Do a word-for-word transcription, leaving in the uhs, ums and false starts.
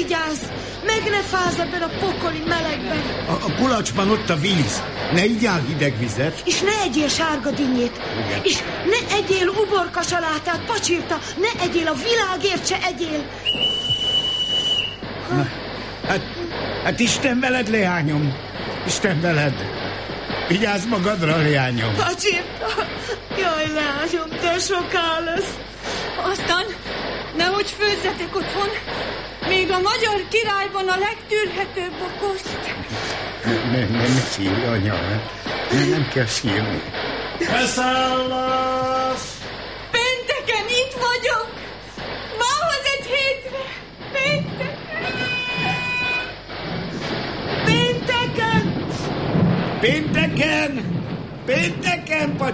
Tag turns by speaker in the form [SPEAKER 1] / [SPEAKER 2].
[SPEAKER 1] vigyázz! Meg ne fázz ebben a pokoli melegben!
[SPEAKER 2] A, a kulacsban ott a víz. Ne igyál hideg vizet.
[SPEAKER 1] És ne egyél sárga dinnyét.
[SPEAKER 2] Igen.
[SPEAKER 1] És ne egyél uborka salátát, pacsirta. Ne egyél, a világért se egyél.
[SPEAKER 2] Na, hát, hát Isten veled, leányom. Isten veled. Vigyázz magadra, leányom.
[SPEAKER 1] Pacsirta. Jaj, leányom, te soká lesz.
[SPEAKER 3] Aztán nehogy főzzetek otthon. Még a magyar királyban a legtűrhetőbb a koszt.
[SPEAKER 2] Ne, ne, ne sírj, anya. Ne, nem kell sírni.
[SPEAKER 4] Beszállás!
[SPEAKER 3] Pénteken itt vagyok. Mához egy hétre. Pénteken.
[SPEAKER 1] Pénteken!
[SPEAKER 2] Pénteken! Pénteken,